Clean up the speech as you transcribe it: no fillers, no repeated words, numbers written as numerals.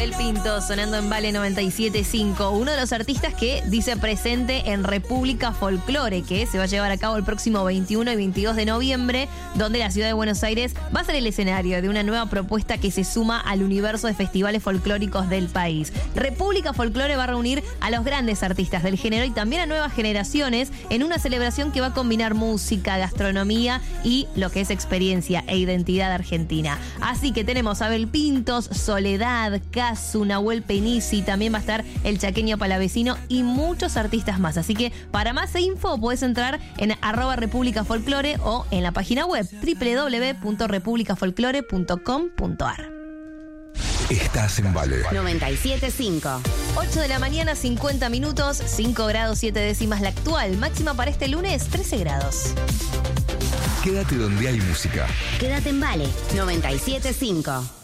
Abel Pinto sonando en Vale 97.5, uno de los artistas que dice presente en República Folklore, que se va a llevar a cabo el próximo 21 y 22 de noviembre, donde la ciudad de Buenos Aires va a ser el escenario de una nueva propuesta que se suma al universo de festivales folclóricos del país. República Folklore va a reunir a los grandes artistas del género y también a nuevas generaciones en una celebración que va a combinar música, gastronomía y lo que es experiencia e identidad argentina. Así que tenemos a Abel Pintos, Soledad, Casu, Nahuel Penisi, también va a estar el chaqueño Palavecino y muchos artistas más. Así que para más info puedes entrar en @República Folklore o en la página web www.republicafolklore.com.ar. Estás en Vale 97.5. 8 de la mañana, 50 minutos, 5 grados 7 décimas la actual. Máxima para este lunes, 13 grados. Quédate donde hay música. Quédate en Vale 97.5.